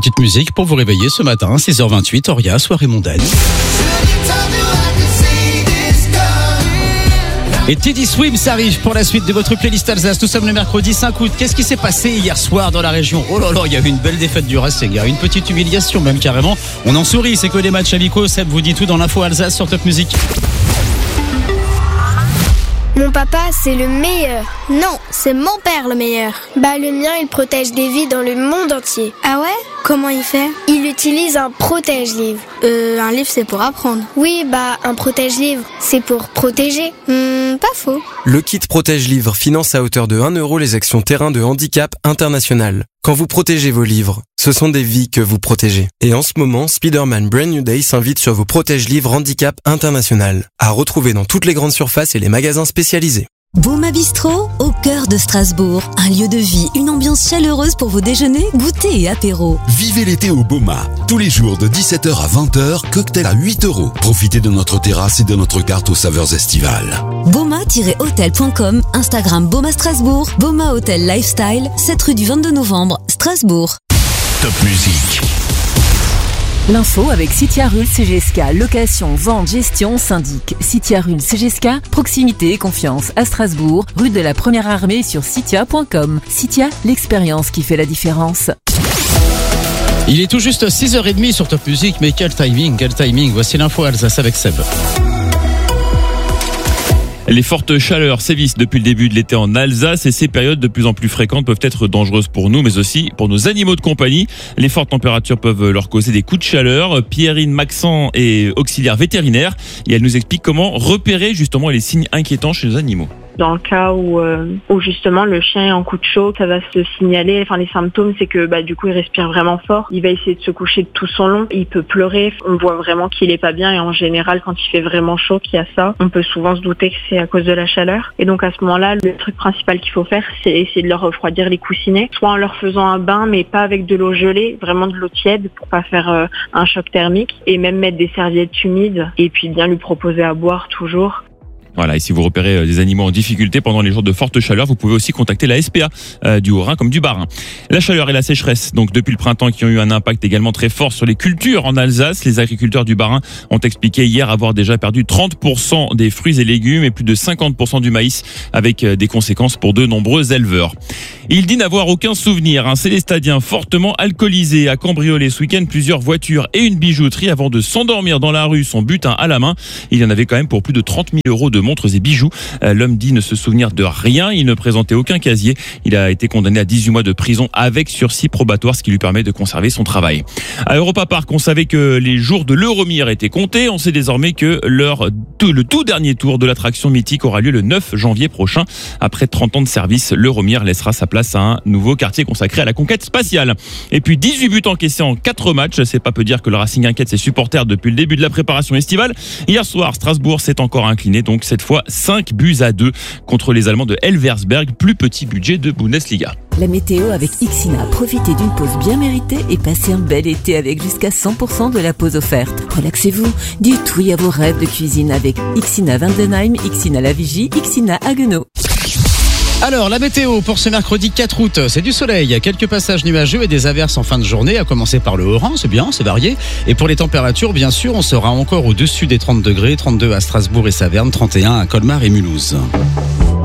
petite musique pour vous réveiller ce matin, 6h28, Oria, soirée mondaine. Et Teddy Swims arrive pour la suite de votre playlist Alsace. Nous sommes le mercredi 5 août. Qu'est-ce qui s'est passé hier soir dans la région ? Oh là là, il y a eu une belle défaite du Racing. Il y a eu une petite humiliation même carrément. On en sourit, c'est que des matchs amicaux. Seb vous dit tout dans l'info Alsace sur Top Music. Mon papa, c'est le meilleur. Non, c'est mon père le meilleur. Le mien, il protège des vies dans le monde entier. Ah ouais ? Comment il fait ? Il utilise un protège-livre. Un livre, c'est pour apprendre. Oui, un protège-livre, c'est pour protéger. Pas faux. Le kit protège-livre finance à hauteur de 1 € les actions terrain de handicap international. Quand vous protégez vos livres, ce sont des vies que vous protégez. Et en ce moment, Spider-Man Brand New Day s'invite sur vos protège-livres handicap international. À retrouver dans toutes les grandes surfaces et les magasins spécialisés. Boma Bistro, au cœur de Strasbourg. Un lieu de vie, une ambiance chaleureuse pour vos déjeuners, goûters et apéros. Vivez l'été au Boma. Tous les jours de 17h à 20h, cocktail à 8 €. Profitez de notre terrasse et de notre carte aux saveurs estivales. Boma-hotel.com, Instagram Boma Strasbourg, Boma Hotel Lifestyle, 7 rue du 22 novembre, Strasbourg. Top Music. L'info avec Citia Rul CGSK, location, vente, gestion, syndic. Citia Rul CGSK, proximité et confiance à Strasbourg, rue de la Première Armée sur citia.com. Citia, l'expérience qui fait la différence. Il est tout juste 6h30 sur Top Music, mais quel timing. Voici l'info Alsace avec Seb. Les fortes chaleurs sévissent depuis le début de l'été en Alsace et ces périodes de plus en plus fréquentes peuvent être dangereuses pour nous, mais aussi pour nos animaux de compagnie. Les fortes températures peuvent leur causer des coups de chaleur. Pierrine Maxent est auxiliaire vétérinaire et elle nous explique comment repérer justement les signes inquiétants chez nos animaux. Dans le cas où justement le chien est en coup de chaud, ça va se signaler. Les symptômes, c'est que du coup il respire vraiment fort. Il va essayer de se coucher de tout son long. Il peut pleurer. On voit vraiment qu'il est pas bien. Et en général, quand il fait vraiment chaud, qu'il y a ça, on peut souvent se douter que c'est à cause de la chaleur. Et donc à ce moment-là, le truc principal qu'il faut faire, c'est essayer de leur refroidir les coussinets, soit en leur faisant un bain, mais pas avec de l'eau gelée, vraiment de l'eau tiède pour pas faire un choc thermique. Et même mettre des serviettes humides et puis bien lui proposer à boire toujours. Voilà, et si vous repérez des animaux en difficulté pendant les jours de forte chaleur, vous pouvez aussi contacter la SPA du Haut-Rhin comme du Bas-Rhin. La chaleur et la sécheresse, donc depuis le printemps, qui ont eu un impact également très fort sur les cultures en Alsace. Les agriculteurs du Bas-Rhin ont expliqué hier avoir déjà perdu 30% des fruits et légumes et plus de 50% du maïs, avec des conséquences pour de nombreux éleveurs. Il dit n'avoir aucun souvenir. Un Célestadien fortement alcoolisé a cambriolé ce week-end plusieurs voitures et une bijouterie avant de s'endormir dans la rue, son butin à la main. Il y en avait quand même pour plus de 30 000 € de montres et bijoux. L'homme dit ne se souvenir de rien. Il ne présentait aucun casier. Il a été condamné à 18 mois de prison avec sursis probatoire, ce qui lui permet de conserver son travail. À Europa Park, on savait que les jours de l'Euromir étaient comptés. On sait désormais que le tout dernier tour de l'attraction mythique aura lieu le 9 janvier prochain. Après 30 ans de service, l'Euromir laissera sa place à un nouveau quartier consacré à la conquête spatiale. Et puis 18 buts encaissés en 4 matchs. C'est pas peu dire que le Racing inquiète ses supporters depuis le début de la préparation estivale. Hier soir, Strasbourg s'est encore incliné, donc cette fois 5-2 contre les Allemands de Elversberg, plus petit budget de Bundesliga. La météo avec Ixina. Profitez d'une pause bien méritée et passez un bel été avec jusqu'à 100% de la pause offerte. Relaxez-vous, dites oui à vos rêves de cuisine avec Ixina Vandenheim, Ixina La Vigie, Ixina Haguenau. Alors, la météo pour ce mercredi 4 août, c'est du soleil, il y a quelques passages nuageux et des averses en fin de journée, à commencer par le Haut-Rhin, c'est bien, c'est varié. Et pour les températures, bien sûr, on sera encore au-dessus des 30 degrés, 32 à Strasbourg et Saverne, 31 à Colmar et Mulhouse.